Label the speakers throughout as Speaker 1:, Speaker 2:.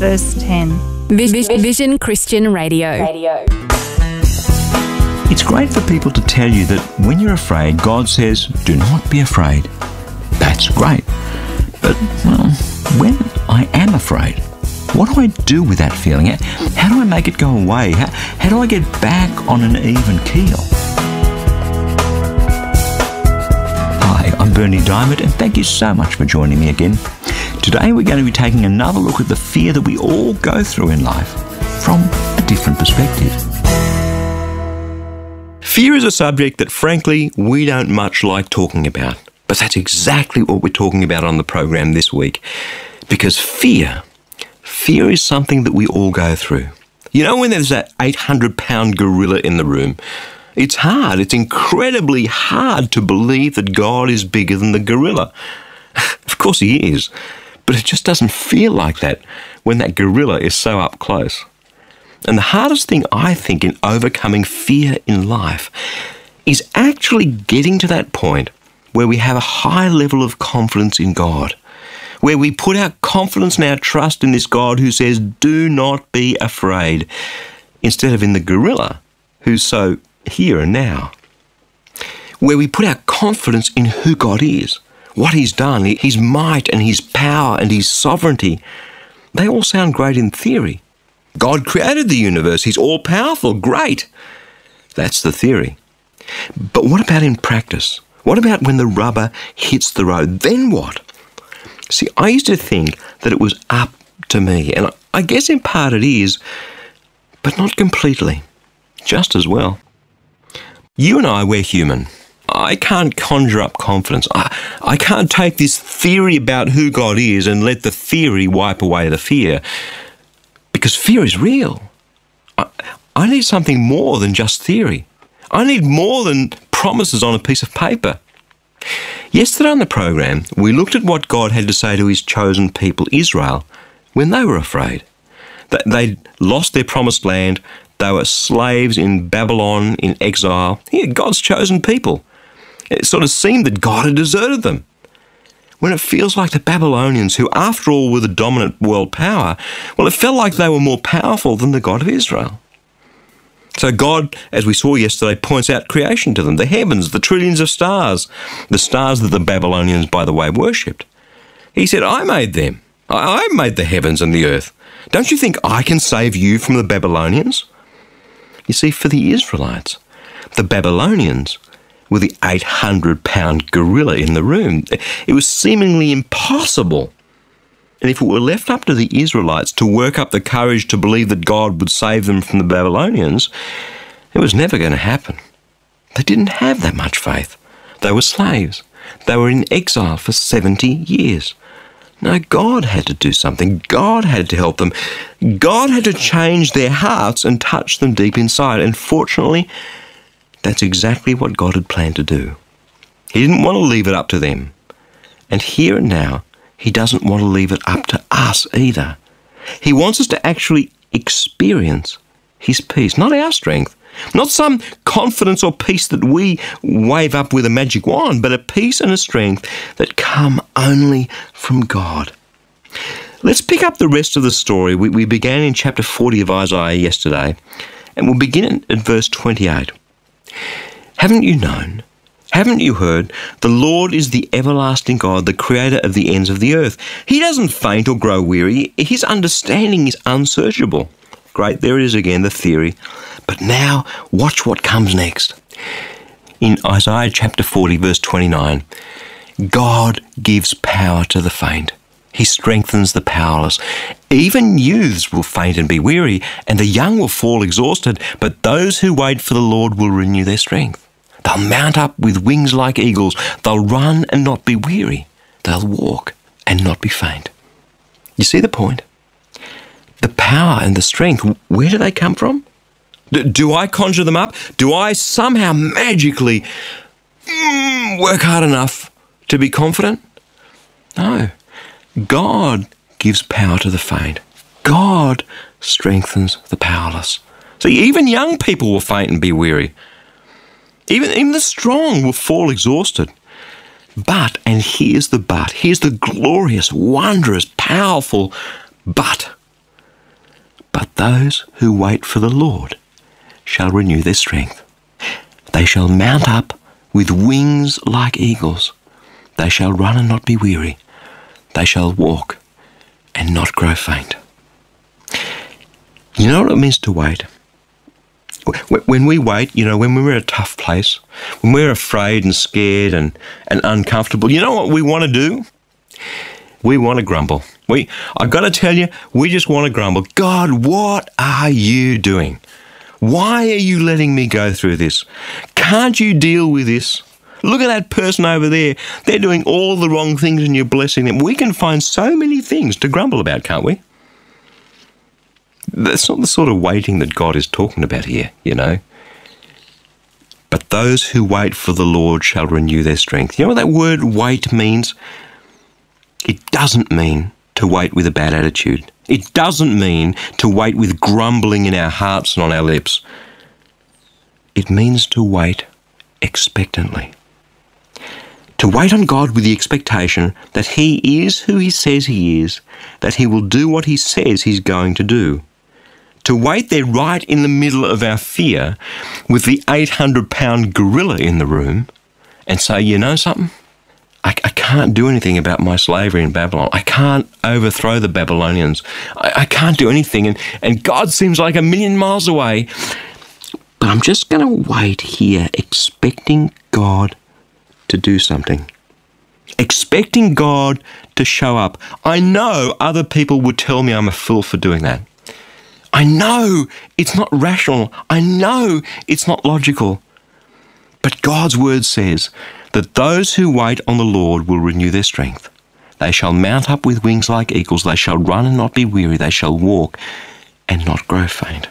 Speaker 1: verse 10.
Speaker 2: Vision Christian Radio.
Speaker 3: It's great for people to tell you that when you're afraid, God says, do not be afraid. That's great. But, well, when I am afraid, what do I do with that feeling? How do I make it go away? How do I get back on an even keel? Hi, I'm Bernie Diamond, and thank you so much for joining me again. Today we're going to be taking another look at the fear that we all go through in life from a different perspective. Fear is a subject that, frankly, we don't much like talking about. But that's exactly what we're talking about on the program this week. Because fear is something that we all go through. You know, when there's that 800-pound gorilla in the room, it's hard. It's incredibly hard to believe that God is bigger than the gorilla. Of course he is. But it just doesn't feel like that when that gorilla is so up close. And the hardest thing, I think, in overcoming fear in life is actually getting to that point where we have a high level of confidence in God, where we put our confidence and our trust in this God who says, do not be afraid, instead of in the gorilla who's so here and now. Where we put our confidence in who God is, what he's done, his might and his power and his sovereignty. They all sound great in theory. God created the universe. He's all-powerful. Great. That's the theory. But what about in practice? What about when the rubber hits the road? Then what? See, I used to think that it was up to me, and I guess in part it is, but not completely. Just as well. You and I, we're human. I can't conjure up confidence. I can't take this theory about who God is and let the theory wipe away the fear. Because fear is real. I need something more than just theory. I need more than promises on a piece of paper. Yesterday on the program, we looked at what God had to say to his chosen people, Israel, when they were afraid. They'd lost their promised land. They were slaves in Babylon, in exile. God's chosen people. It sort of seemed that God had deserted them. When it feels like the Babylonians, who after all were the dominant world power, well, it felt like they were more powerful than the God of Israel. So God, as we saw yesterday, points out creation to them, the heavens, the trillions of stars, the stars that the Babylonians, by the way, worshipped. He said, I made them. I made the heavens and the earth. Don't you think I can save you from the Babylonians? You see, for the Israelites, the Babylonians were the 800-pound gorilla in the room. It was seemingly impossible. And if it were left up to the Israelites to work up the courage to believe that God would save them from the Babylonians, it was never going to happen. They didn't have that much faith. They were slaves. They were in exile for 70 years. No, God had to do something. God had to help them. God had to change their hearts and touch them deep inside. And fortunately, that's exactly what God had planned to do. He didn't want to leave it up to them. And here and now, he doesn't want to leave it up to us either. He wants us to actually experience his peace, not our strength, not some confidence or peace that we wave up with a magic wand, but a peace and a strength that come only from God. Let's pick up the rest of the story. We began in chapter 40 of Isaiah yesterday, and we'll begin at verse 28. Haven't you known? Haven't you heard? The Lord is the everlasting God, the creator of the ends of the earth. He doesn't faint or grow weary. His understanding is unsearchable. Great, there it is again, the theory. But now, watch what comes next. In Isaiah chapter 40, verse 29, God gives power to the faint. He strengthens the powerless. Even youths will faint and be weary, and the young will fall exhausted, but those who wait for the Lord will renew their strength. They'll mount up with wings like eagles. They'll run and not be weary. They'll walk and not be faint. You see the point? The power and the strength, where do they come from? Do I conjure them up? Do I somehow magically work hard enough to be confident? No. God gives power to the faint. God strengthens the powerless. See, even young people will faint and be weary. Even the strong will fall exhausted. But, and here's the glorious, wondrous, powerful but. those who wait for the Lord shall renew their strength. They shall mount up with wings like eagles. They shall run and not be weary. They shall walk and not grow faint. You know what it means to wait? When we wait, when we're in a tough place, when we're afraid and scared and uncomfortable, you know what we want to do? We want to grumble. I've got to tell you, we just want to grumble. God, what are you doing? Why are you letting me go through this? Can't you deal with this? Look at that person over there. They're doing all the wrong things and you're blessing them. We can find so many things to grumble about, can't we? That's not the sort of waiting that God is talking about here, But those who wait for the Lord shall renew their strength. You know what that word wait means? It doesn't mean to wait with a bad attitude. It doesn't mean to wait with grumbling in our hearts and on our lips. It means to wait expectantly. To wait on God with the expectation that He is who He says He is, that He will do what He says He's going to do. To wait there right in the middle of our fear with the 800-pound gorilla in the room and say, you know something? I can't do anything about my slavery in Babylon. I can't overthrow the Babylonians. I can't do anything. And God seems like a million miles away. But I'm just going to wait here, expecting God to do something. Expecting God to show up. I know other people would tell me I'm a fool for doing that. I know it's not rational. I know it's not logical. But God's word says that those who wait on the Lord will renew their strength. They shall mount up with wings like eagles. They shall run and not be weary. They shall walk and not grow faint.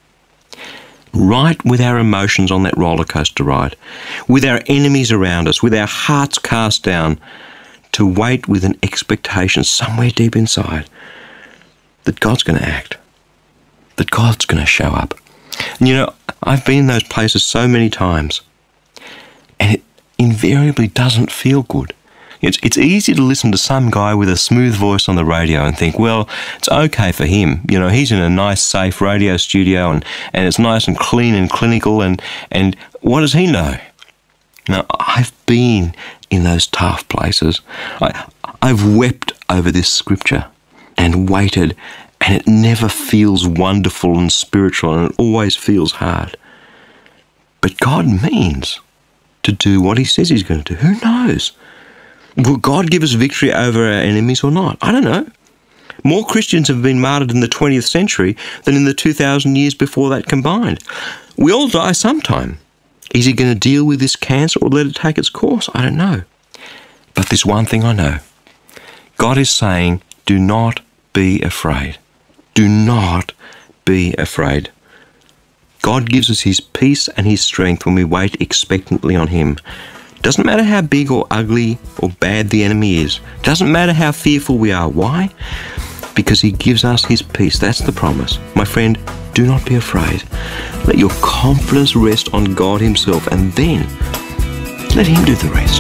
Speaker 3: Right with our emotions on that roller coaster ride, with our enemies around us, with our hearts cast down, to wait with an expectation somewhere deep inside that God's going to act, that God's going to show up. And I've been in those places so many times, and it invariably doesn't feel good. It's easy to listen to some guy with a smooth voice on the radio and think, well, it's okay for him. He's in a nice, safe radio studio and it's nice and clean and clinical and what does he know? Now, I've been in those tough places. I've wept over this scripture and waited, and it never feels wonderful and spiritual, and it always feels hard. But God means to do what He says He's going to do. Who knows? Will God give us victory over our enemies or not? I don't know. More Christians have been martyred in the 20th century than in the 2,000 years before that combined. We all die sometime. Is He going to deal with this cancer or let it take its course? I don't know. But there's one thing I know. God is saying, do not be afraid. Do not be afraid. God gives us His peace and His strength when we wait expectantly on Him. Doesn't matter how big or ugly or bad the enemy is. Doesn't matter how fearful we are. Why? Because He gives us His peace. That's the promise. My friend, do not be afraid. Let your confidence rest on God Himself, and then let Him do the rest.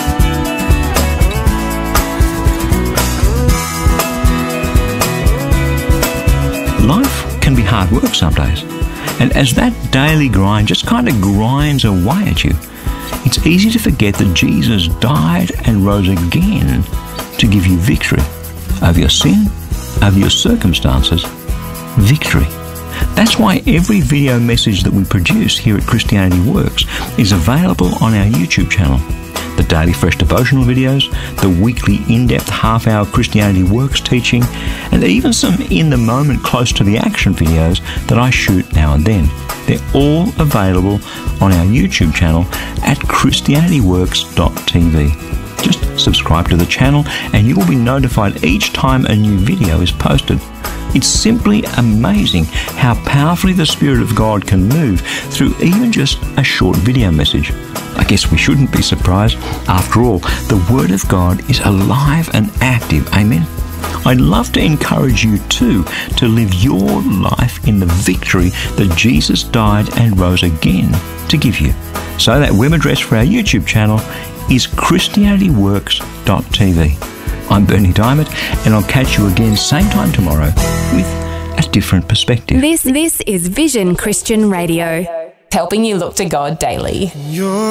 Speaker 3: Life can be hard work some days. And as that daily grind just kind of grinds away at you, it's easy to forget that Jesus died and rose again to give you victory over your sin, over your circumstances. Victory. That's why every video message that we produce here at Christianity Works is available on our YouTube channel. The daily fresh devotional videos, the weekly in-depth half-hour Christianity Works teaching, and even some in-the-moment close to the action videos that I shoot now and then. They're all available on our YouTube channel at christianityworks.tv. Just subscribe to the channel and you will be notified each time a new video is posted. It's simply amazing how powerfully the Spirit of God can move through even just a short video message. I guess we shouldn't be surprised. After all, the Word of God is alive and active. Amen. I'd love to encourage you too to live your life in the victory that Jesus died and rose again to give you. So that web address for our YouTube channel is christianityworks.tv. I'm Bernie Diamond, and I'll catch you again same time tomorrow with a different perspective.
Speaker 2: This is Vision Christian Radio,
Speaker 1: helping you look to God daily.